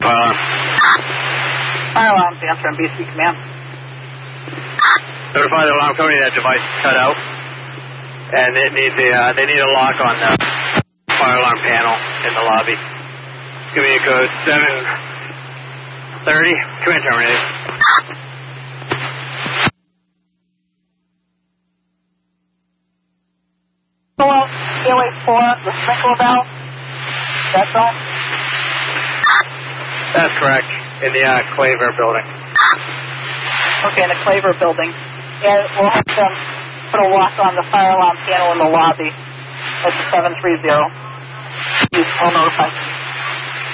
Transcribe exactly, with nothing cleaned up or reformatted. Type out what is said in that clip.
Uh, Fire alarms, answer on B C command. Notify the alarm company that device is cut out, and it needs a, uh, they need a lock on the fire alarm panel in the lobby. Give me a code seven thirty. Come in, terminated. Hello, Gateway four, the sprinkler valve. That's all? That's correct. In the uh, Claver building. Okay, in the Claver building. And we'll have to put a lock on the fire alarm panel in the lobby. That's seven three zero. Use phone notify.